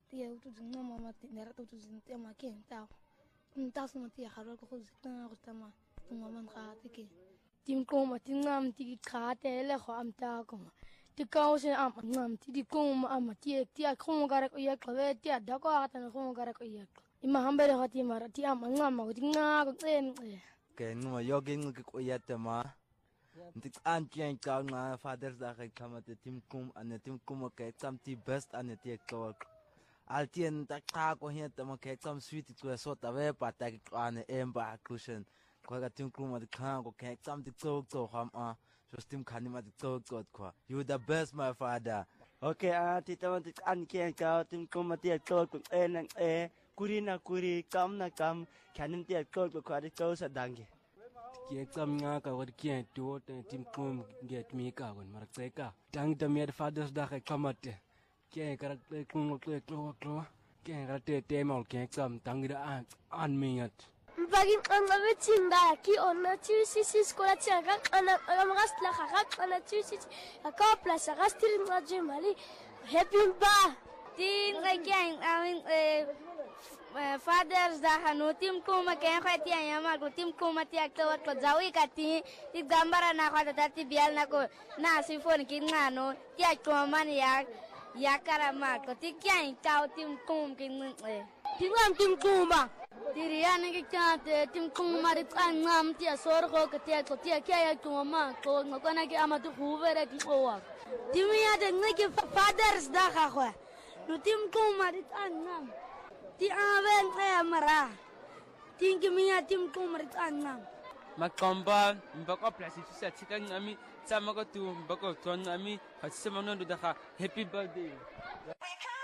tia utu zinga mama tinera utu zintia makin tau ntas mati haro ko zikna ko tama mama khatike tim ko matingam ti khate le kho amta ko ti kausen am ngam ti ko am ti tia ko gara ko yak ko tia da ko atan ko gara ko yak ima hambere hati mara ti am ngam ko tinga ko en ke no yogin ko yatama ntik an kien ka na fathers da ka kamate tim kum an tim kum ke tamti best an ti ko altien ta ka ko hian tama ke tam sweet ko so ta ve pata ki an emba cushion ko ga tim kum ad ka ko ke tam ti to ham a so tim khani ma ti to ko you the best my father. Okay, ti tama ti an kien ka tim kum ti to ko en kuri na kuri kam na kam khanin ti ko ko ri ko sa dangi ki exam nga ka wad ki to tim kum get mi ka gon mar ka tang da mi fathers da ka kamate ki ka kum ko ki ka te mal ki exam tang da an mi at bagi anga betinda ki onna ti si skola ti aga ana gas la kha ana ti si ka place gas ti ma jemali happy ba tin ka kyang amin fathers da hanu tim kuma ke khati ayama ko tim kuma ti akto ko jawi kati ti gambara na khata tati bial na ko na sifon ki ngano ti ko man ya karama ko ti kyang tao tim kum ki tingam tim kuma tirian ki chate tim kuma ri ngam ti sor ko ko ti kya ko ma ko ngona ki amatu huvere ki ko timia de ngeke fathers da kha no tim kuma ri ngam ti aven mara tingi miya tim kumrit annam makomba mbako place tu sa tika ngami sama ko tu mbako ton ngami hasema no do da happy birthday.